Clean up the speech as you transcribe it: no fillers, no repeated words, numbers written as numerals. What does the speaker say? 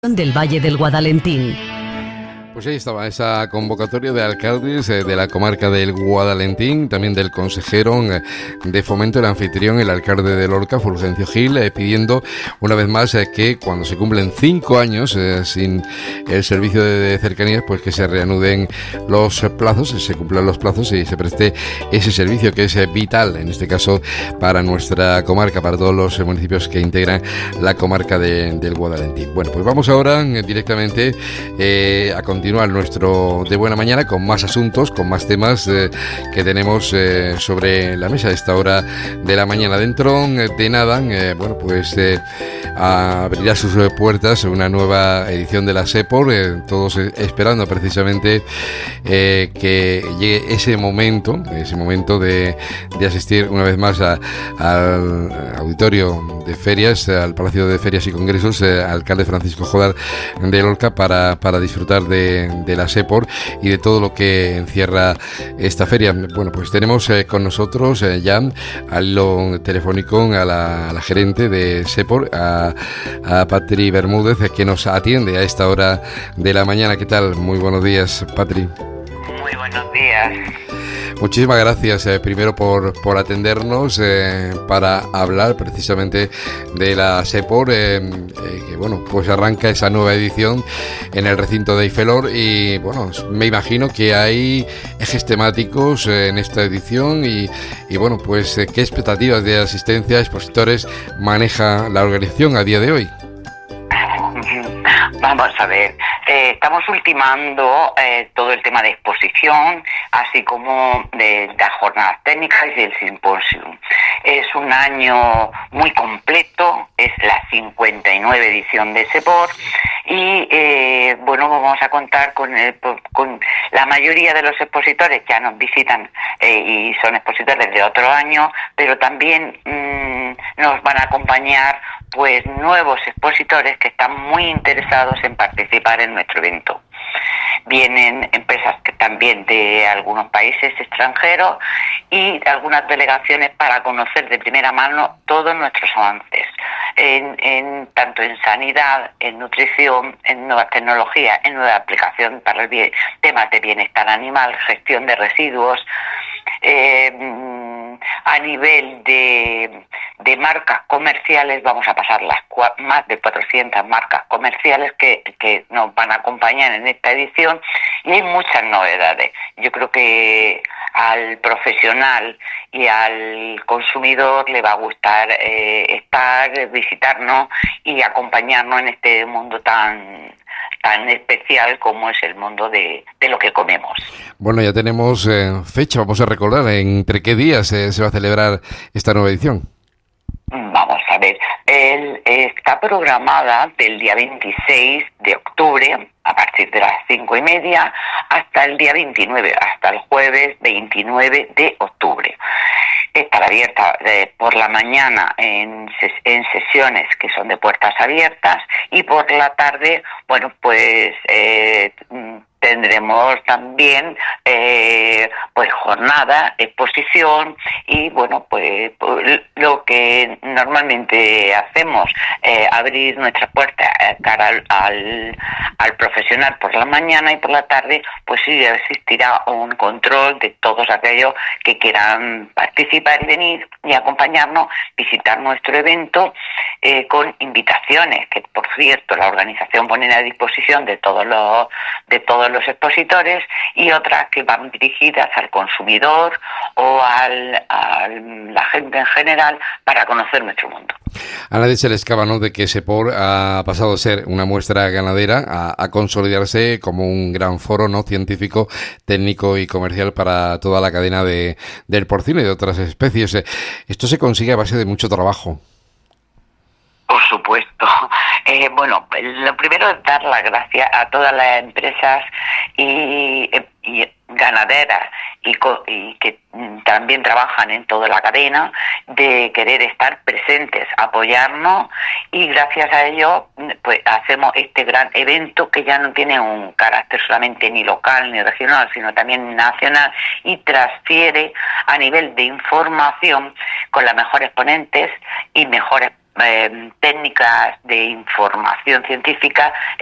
del Valle del Guadalentín. Pues ahí estaba esa convocatoria de alcaldes de la comarca del Guadalentín, también del consejero de Fomento, el anfitrión, el alcalde de Lorca, Fulgencio Gil, pidiendo una vez más que cuando se cumplen 5 años sin el servicio de cercanías, pues que se reanuden los plazos, se cumplan los plazos y se preste ese servicio que es vital, en este caso para nuestra comarca, para todos los municipios que integran la comarca del Guadalentín. Bueno, pues vamos ahora directamente a continuar nuestro De Buena Mañana con más asuntos, con más temas que tenemos sobre la mesa a esta hora de la mañana. Dentro de nada, bueno, pues abrirá sus puertas una nueva edición de la SEPOR, todos esperando precisamente que llegue ese momento de asistir una vez más al auditorio de ferias, al Palacio de Ferias y Congresos, alcalde Francisco Jodar de Lorca, para disfrutar de la SEPOR y de todo lo que encierra esta feria. Bueno, pues tenemos con nosotros ya al hilo telefónico a la gerente de SEPOR, a Patri Bermúdez, que nos atiende a esta hora de la mañana. ¿Qué tal? Muy buenos días, Patri. Muy buenos días. Muchísimas gracias primero por atendernos para hablar precisamente de la SEPOR, que bueno, pues arranca esa nueva edición en el recinto de Ifelor y bueno, me imagino que hay ejes temáticos en esta edición y bueno, pues ¿qué expectativas de asistencia a expositores maneja la organización a día de hoy? Vamos a ver, estamos ultimando todo el tema de exposición, así como de las jornadas técnicas y del simposium. Es un año muy completo, es la 59 edición de SEPOR y bueno, vamos a contar con la mayoría de los expositores ya nos visitan y son expositores de otro año, pero también nos van a acompañar pues nuevos expositores que están muy interesados en participar en nuestro evento. Vienen empresas que también de algunos países extranjeros y algunas delegaciones para conocer de primera mano todos nuestros avances, tanto en sanidad, en nutrición, en nuevas tecnologías, en nueva aplicación para temas de bienestar animal, gestión de residuos. A nivel de marcas comerciales vamos a pasar las más de 400 marcas comerciales que nos van a acompañar en esta edición y hay muchas novedades. Yo creo que al profesional y al consumidor le va a gustar visitarnos y acompañarnos en este mundo tan especial como es el mundo de lo que comemos. Bueno, ya tenemos fecha, vamos a recordar entre qué días se va a celebrar esta nueva edición. Vamos a ver, está programada del día 26 de octubre a partir de las 5:30 hasta el día 29, hasta el jueves 29 de octubre. Estará abierta por la mañana en sesiones que son de puertas abiertas y por la tarde, bueno, pues tendremos también pues jornada, exposición y bueno, pues lo que normalmente hacemos, abrir nuestras puertas cara al profesional por la mañana y por la tarde pues sí existirá un control de todos aquellos que quieran participar y venir y acompañarnos, visitar nuestro evento con invitaciones que por cierto la organización pone a disposición de todos los expositores y otras que van dirigidas al consumidor o a la gente en general para conocer nuestro mundo. A nadie se le escapa, ¿no?, de que SEPOR ha pasado de ser una muestra ganadera a consolidarse como un gran foro, ¿no?, científico, técnico y comercial para toda la cadena del porcino y de otras especies. Esto se consigue a base de mucho trabajo. Por supuesto. Bueno, lo primero es dar las gracias a todas las empresas y ganaderas y que también trabajan en toda la cadena de querer estar presentes, apoyarnos y gracias a ello pues hacemos este gran evento que ya no tiene un carácter solamente ni local ni regional sino también nacional y transfiere a nivel de información con las mejores ponentes y mejores técnicas de información científica